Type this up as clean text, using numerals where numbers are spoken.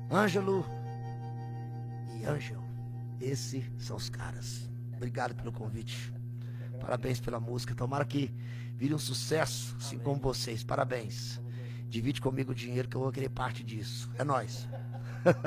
Ângelo e Ângel. Esses são os caras. Obrigado pelo convite. Parabéns pela música. Tomara que vire um sucesso, assim como vocês. Parabéns. Divide comigo o dinheiro que eu vou querer parte disso. É nóis.